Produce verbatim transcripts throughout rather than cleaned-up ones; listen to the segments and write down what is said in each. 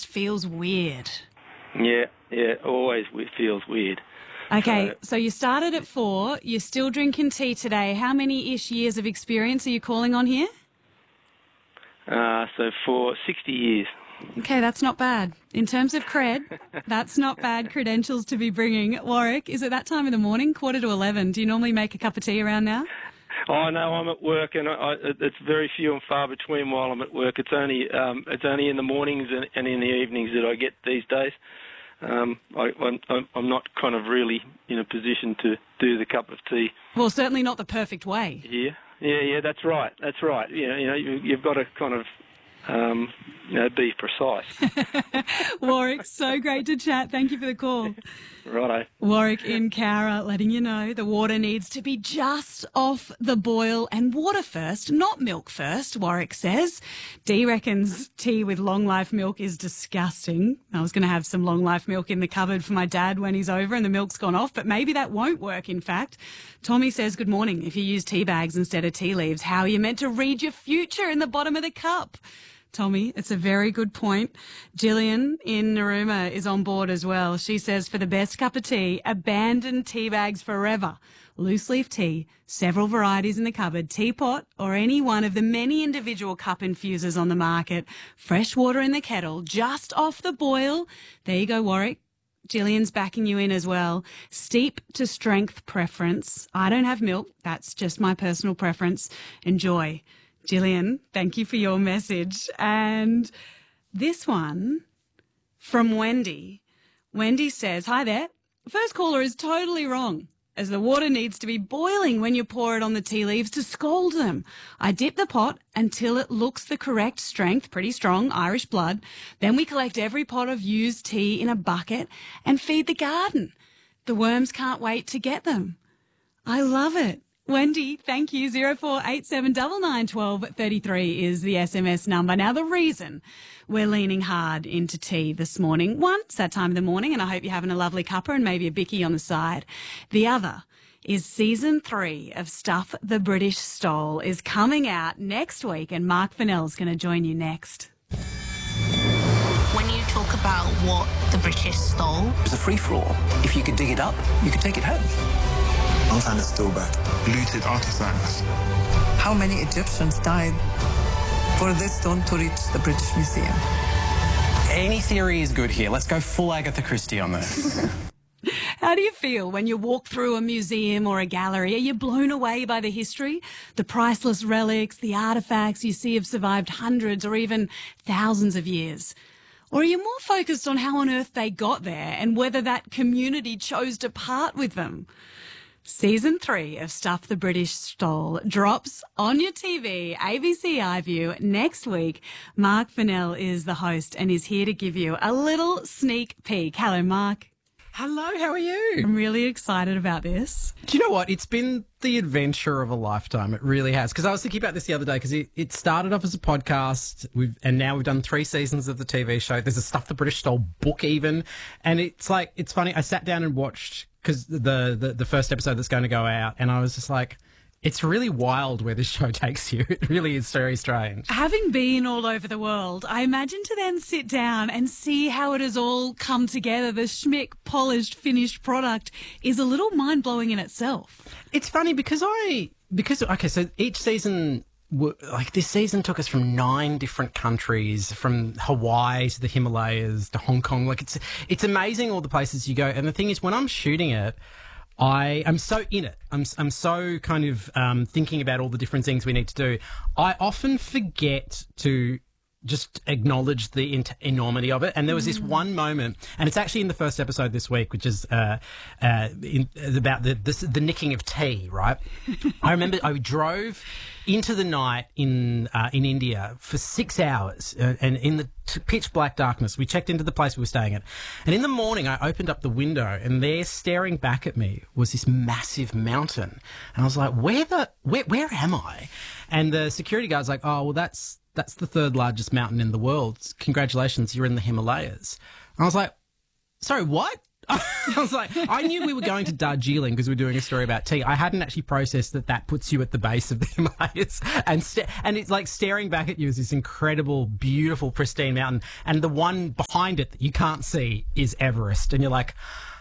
feels weird. Yeah, yeah, always it feels weird. Okay, So, so you started at four. You're still drinking tea today. How many-ish years of experience are you calling on here? uh, so for sixty years. Okay, that's not bad. In terms of cred, that's not bad credentials to be bringing. Warwick, is it that time of the morning, quarter to eleven? Do you normally make a cup of tea around now? Oh no, I'm at work, and I, it's very few and far between while I'm at work. It's only um, it's only in the mornings and, and in the evenings that I get these days. Um, I, I'm, I'm not kind of really in a position to do the cup of tea. Well, certainly not the perfect way. Yeah, yeah, yeah. That's right. That's right. You know, you know, you, you've got to kind of. Um, you know, be precise. Warwick, so great to chat. Thank you for the call. Righto. Warwick in Cowra letting you know the water needs to be just off the boil and water first, not milk first, Warwick says. Dee reckons tea with long life milk is disgusting. I was going to have some long life milk in the cupboard for my dad when he's over and the milk's gone off, but maybe that won't work, in fact. Tommy says, good morning. If you use tea bags instead of tea leaves, how are you meant to read your future in the bottom of the cup? Tommy, it's a very good point. Gillian in Narooma is on board as well. She says, for the best cup of tea, abandon tea bags forever. Loose leaf tea, several varieties in the cupboard, teapot, or any one of the many individual cup infusers on the market. Fresh water in the kettle, just off the boil. There you go, Warwick. Gillian's backing you in as well. Steep to strength preference. I don't have milk. That's just my personal preference. Enjoy. Gillian, thank you for your message. And this one from Wendy. Wendy says, hi there. First caller is totally wrong, as the water needs to be boiling when you pour it on the tea leaves to scald them. I dip the pot until it looks the correct strength, pretty strong, Irish blood. Then we collect every pot of used tea in a bucket and feed the garden. The worms can't wait to get them. I love it. Wendy, thank you. zero four eight seven nine nine one two three three is the S M S number. Now, the reason we're leaning hard into tea this morning, one, it's that time of the morning, and I hope you're having a lovely cuppa and maybe a bicky on the side. The other is season three of Stuff the British Stole is coming out next week, and Mark Fennell's going to join you next. When you talk about what the British stole, It was a free-for-all. If you could dig it up, you could take it home. Sometimes it's still bad. Looted artifacts. How many Egyptians died for this stone to reach the British Museum? Any theory is good here. Let's go full Agatha Christie on this. How do you feel when you walk through a museum or a gallery? Are you blown away by the history? The priceless relics, the artefacts you see have survived hundreds or even thousands of years? Or are you more focused on how on earth they got there and whether that community chose to part with them? Season three of Stuff the British Stole drops on your T V, A B C iView, next week. Mark Fennell is the host and is here to give you a little sneak peek. Hello, Mark. Hello, how are you? I'm really excited about this. Do you know what? It's been the adventure of a lifetime. It really has. Because I was thinking about this the other day because it, it started off as a podcast we've, and now we've done three seasons of the T V show. There's a Stuff the British Stole book even. And it's like, it's funny. I sat down and watched because the, the, the first episode that's going to go out and I was just like, it's really wild where this show takes you. It really is very strange. Having been all over the world, I imagine to then sit down and see how it has all come together, the schmick, polished, finished product is a little mind-blowing in itself. It's funny because I, because, okay, so each season, like this season took us from nine different countries, from Hawaii to the Himalayas to Hong Kong. Like it's, it's amazing all the places you go. And the thing is, when I'm shooting it, I am so in it. I'm I'm so kind of um, thinking about all the different things we need to do. I often forget to just acknowledge the ent- enormity of it. And there was this one moment, and it's actually in the first episode this week, which is uh, uh, in, about the, the the nicking of tea, right? I remember I drove into the night in uh, in India for six hours, uh, and in the t- pitch black darkness, we checked into the place we were staying at. And in the morning, I opened up the window, and there, staring back at me, was this massive mountain. And I was like, "Where the where where am I?" And the security guard's like, "Oh, well, that's." That's the third largest mountain in the world. Congratulations, you're in the Himalayas." And I was like, sorry, what? I was like, I knew we were going to Darjeeling because we were doing a story about tea. I hadn't actually processed that that puts you at the base of the Himalayas, and st- and it's like staring back at you is this incredible, beautiful, pristine mountain, and the one behind it that you can't see is Everest, and you're like,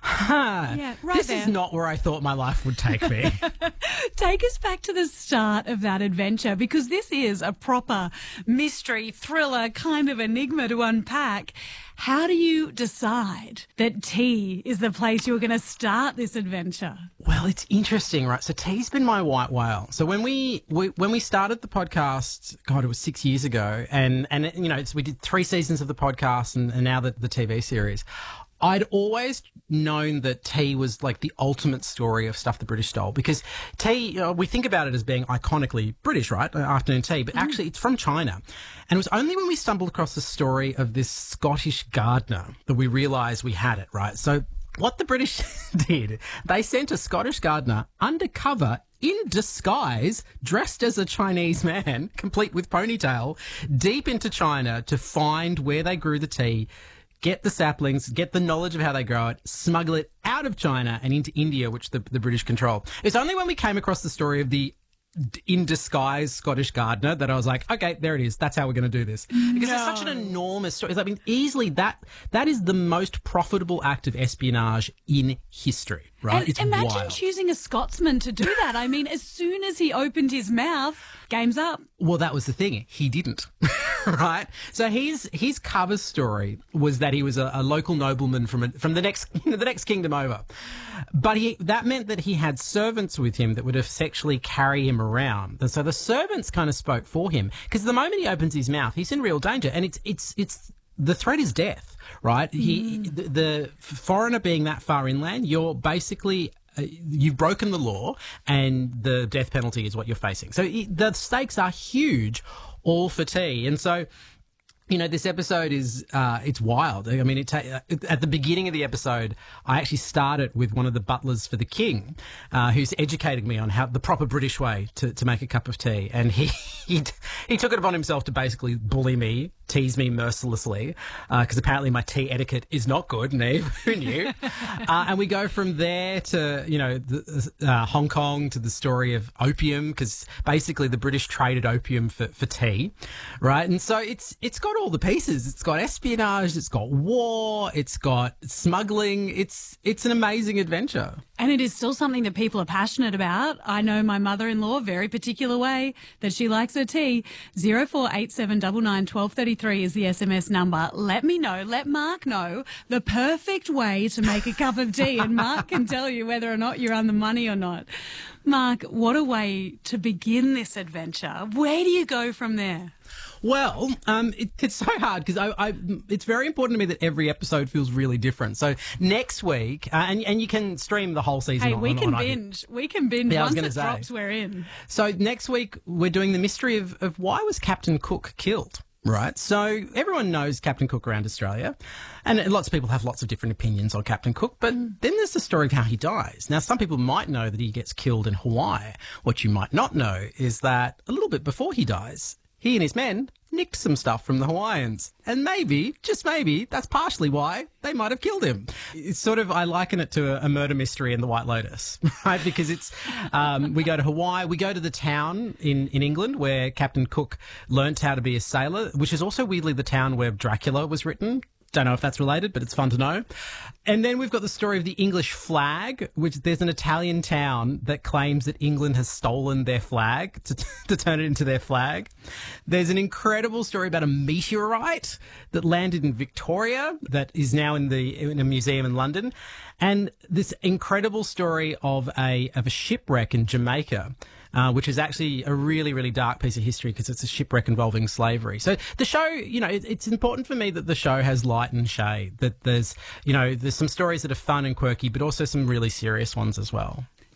huh, Yeah, right this there. is not where I thought my life would take me. Take us back to the start of that adventure, because this is a proper mystery, thriller, kind of enigma to unpack. How do you decide that tea is the place you're going to start this adventure? Well, it's interesting, right? So tea's been my white whale. So when we, we when we started the podcast, God, it was six years ago, and and you know, it's, we did three seasons of the podcast, and, and now the, the T V series. I'd always known that tea was like the ultimate story of stuff the British stole, because tea, you know, we think about it as being iconically British, right? Afternoon tea, but actually it's from China. And it was only when we stumbled across the story of this Scottish gardener that we realised we had it, right? So what the British did, they sent a Scottish gardener undercover in disguise, dressed as a Chinese man, complete with ponytail, deep into China to find where they grew the tea, get the saplings, get the knowledge of how they grow it, smuggle it out of China and into India, which the, the British control. It's only when we came across the story of the in disguise Scottish gardener that I was like, okay, there it is. That's how we're going to do this. Because it's such an enormous story. I mean, easily that that is the most profitable act of espionage in history, right? And it's imagine wild. choosing a Scotsman to do that. I mean, as soon as he opened his mouth, game's up. Well, that was the thing. He didn't, right? So his his cover story was that he was a, a local nobleman from a, from the next the next kingdom over, but he that meant that he had servants with him that would essentially carry him around, and so the servants kind of spoke for him, because the moment he opens his mouth, he's in real danger, and it's it's it's the threat is death, right? Mm. He the, the foreigner being that far inland, you're basically uh, you've broken the law, and the death penalty is what you're facing. So it, the stakes are huge, all for tea. And so, you know, this episode is, uh, it's wild. I mean, it ta- at the beginning of the episode, I actually started with one of the butlers for the king, uh, who's educating me on how the proper British way to, to make a cup of tea. And he, he, he took it upon himself to basically bully me, tease me mercilessly, because uh, apparently my tea etiquette is not good, Neve. Who knew? uh, and we go from there to, you know, the, uh, Hong Kong, to the story of opium, because basically the British traded opium for, for tea, right? And so it's it's got all the pieces. It's got espionage, it's got war, it's got smuggling. It's it's an amazing adventure. And it is still something that people are passionate about. I know my mother-in-law, very particular way that she likes her tea. zero four eight seven nine nine one two three three is the S M S number. Let me know, let Mark know the perfect way to make a cup of tea, and Mark can tell you whether or not you're on the money or not. Mark, what a way to begin this adventure. Where do you go from there? Well, um, it, it's so hard because I, I, it's very important to me that every episode feels really different. So next week, uh, and and you can stream the whole season. Hey, on, we on, can on binge. We can binge. Yeah, I was Once gonna it say. drops, we're in. So next week we're doing the mystery of, of why was Captain Cook killed. Right. So everyone knows Captain Cook around Australia, and lots of people have lots of different opinions on Captain Cook, but then there's the story of how he dies. Now, some people might know that he gets killed in Hawaii. What you might not know is that a little bit before he dies, he and his men nicked some stuff from the Hawaiians. And maybe, just maybe, that's partially why they might have killed him. It's sort of, I liken it to a, a murder mystery in the White Lotus, right? Because it's, um, we go to Hawaii, we go to the town in, in England where Captain Cook learnt how to be a sailor, which is also weirdly the town where Dracula was written. Don't know if that's related, but it's fun to know. And then we've got the story of the English flag, which there's an Italian town that claims that England has stolen their flag to, to turn it into their flag. There's an incredible story about a meteorite that landed in Victoria that is now in the in a museum in London. And this incredible story of a of a shipwreck in Jamaica, Uh, which is actually a really, really dark piece of history because it's a shipwreck involving slavery. So the show, you know, it, it's important for me that the show has light and shade, that there's, you know, there's some stories that are fun and quirky, but also some really serious ones as well.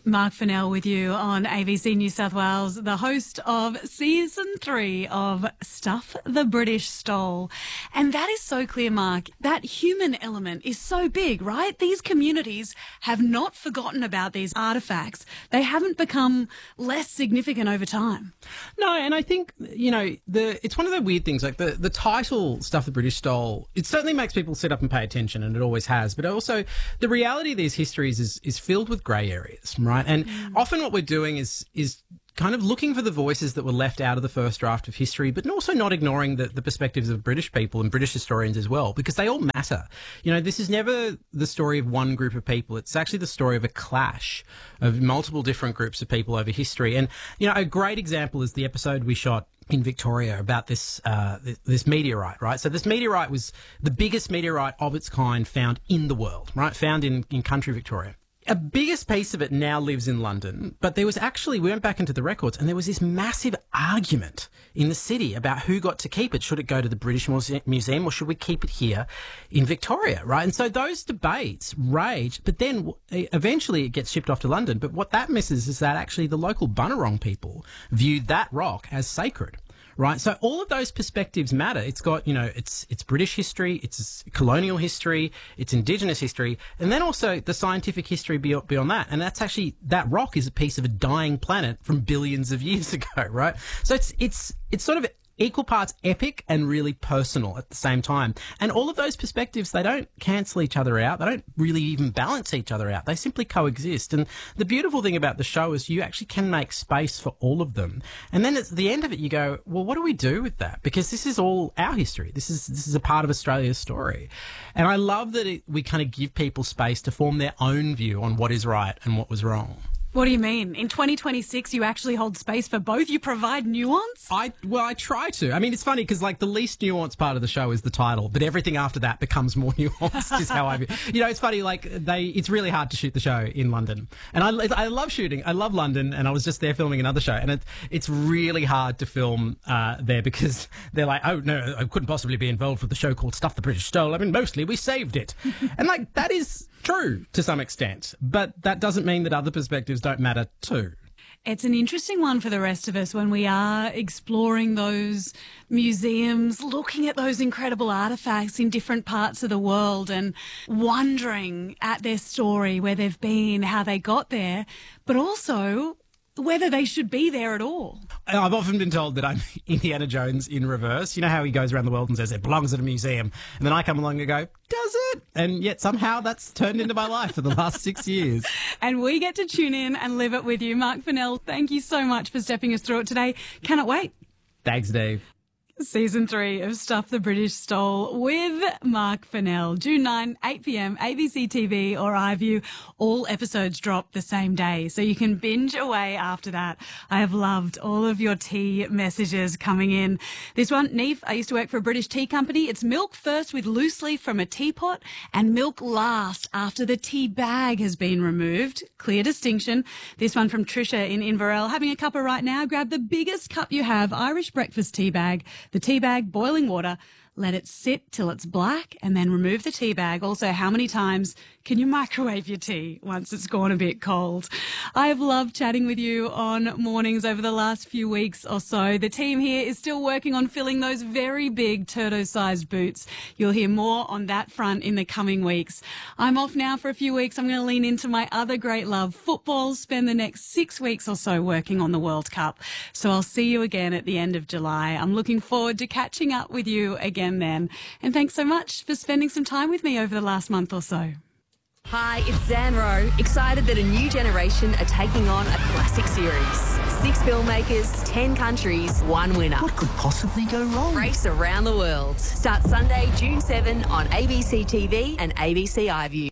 Mark Fennell with you on A B C New South Wales, the host of season three of Stuff the British Stole. And that is so clear, Mark. That human element is so big, right? These communities have not forgotten about these artefacts. They haven't become less significant over time. No, and I think, you know, the it's one of the weird things, like the, the title Stuff the British Stole, it certainly makes people sit up and pay attention, and it always has. But also, the reality of these histories is, is filled with grey areas, right? And mm. often what we're doing is is kind of looking for the voices that were left out of the first draft of history, but also not ignoring the, the perspectives of British people and British historians as well, because they all matter. You know, this is never the story of one group of people. It's actually the story of a clash of multiple different groups of people over history. And, you know, a great example is the episode we shot in Victoria about this uh, this meteorite, right? So this meteorite was the biggest meteorite of its kind found in the world, right? Found in, in country Victoria. A biggest piece of it now lives in London, but there was actually, we went back into the records, and there was this massive argument in the city about who got to keep it. Should it go to the British Muse- Museum or should we keep it here in Victoria, right? And so those debates rage, but then eventually it gets shipped off to London. But what that misses is that actually the local Bunurong people viewed that rock as sacred. Right, so all of those perspectives matter. It's got, you know, it's it's British history, it's colonial history, it's Indigenous history, and then also the scientific history beyond, beyond that. And that's actually, that rock is a piece of a dying planet from billions of years ago, right? So it's it's it's sort of equal parts epic and really personal at the same time. And all of those perspectives, they don't cancel each other out. They don't really even balance each other out. They simply coexist. And the beautiful thing about the show is you actually can make space for all of them. And then at the end of it, you go, well, what do we do with that? Because this is all our history. This is this is a part of Australia's story. And I love that it, we kind of give people space to form their own view on what is right and what was wrong. What do you mean? In twenty twenty-six, you actually hold space for both? You provide nuance? I Well, I try to. I mean, it's funny because, like, the least nuanced part of the show is the title, but everything after that becomes more nuanced is how I view. You know, it's funny, like, they. It's really hard to shoot the show in London. And I, I love shooting. I love London, and I was just there filming another show, and it, it's really hard to film uh, there because they're like, oh, no, I couldn't possibly be involved with the show called Stuff the British Stole. I mean, mostly we saved it. And, like, that is true to some extent, but that doesn't mean that other perspectives don't matter too. It's an interesting one for the rest of us when we are exploring those museums, looking at those incredible artefacts in different parts of the world and wondering at their story, where they've been, how they got there, but also whether they should be there at all. I've often been told that I'm Indiana Jones in reverse. You know how he goes around the world and says it belongs at a museum, and then I come along and go, does it? And yet somehow that's turned into my life for the last six years. And we get to tune in and live it with you. Mark Fennell, thank you so much for stepping us through it today. Cannot wait. Thanks, Dave. Season three of Stuff the British Stole with Mark Fennell. June ninth, eight p.m, A B C T V or iView. All episodes drop the same day, so you can binge away after that. I have loved all of your tea messages coming in. This one, Neef, I used to work for a British tea company. It's milk first with loose leaf from a teapot and milk last after the tea bag has been removed. Clear distinction. This one from Trisha in Inverell. Having a cuppa right now. Grab the biggest cup you have, Irish breakfast tea bag. The tea bag, boiling water, let it sit till it's black and then remove the tea bag. Also, how many times can you microwave your tea once it's gone a bit cold? I have loved chatting with you on mornings over the last few weeks or so. The team here is still working on filling those very big Turdo-sized boots. You'll hear more on that front in the coming weeks. I'm off now for a few weeks. I'm going to lean into my other great love, football, spend the next six weeks or so working on the World Cup. So I'll see you again at the end of July. I'm looking forward to catching up with you again then. And thanks so much for spending some time with me over the last month or so. Hi, it's Zan Rowe. Excited that a new generation are taking on a classic series. Six filmmakers, ten countries, one winner. What could possibly go wrong? Race around the world. Start Sunday, June seventh on A B C T V and A B C iView.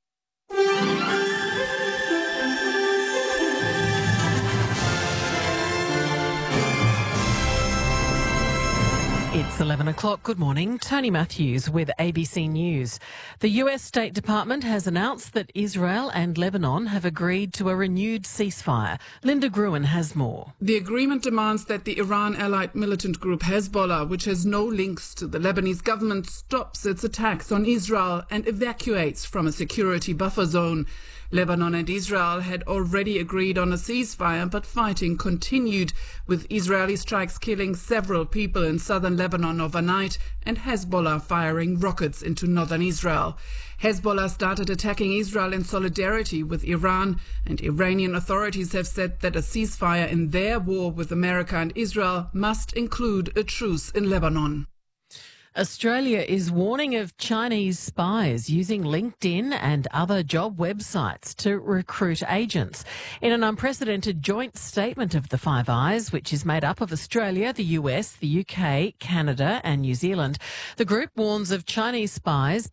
It's eleven o'clock. Good morning. Tony Matthews with A B C News. The U S State Department has announced that Israel and Lebanon have agreed to a renewed ceasefire. Linda Gruen has more. The agreement demands that the Iran-allied militant group Hezbollah, which has no links to the Lebanese government, stops its attacks on Israel and evacuates from a security buffer zone. Lebanon and Israel had already agreed on a ceasefire, but fighting continued, with Israeli strikes killing several people in southern Lebanon overnight and Hezbollah firing rockets into northern Israel. Hezbollah started attacking Israel in solidarity with Iran, and Iranian authorities have said that a ceasefire in their war with America and Israel must include a truce in Lebanon. Australia is warning of Chinese spies using LinkedIn and other job websites to recruit agents. In an unprecedented joint statement of the Five Eyes, which is made up of Australia, the U S, the U K, Canada and New Zealand, the group warns of Chinese spies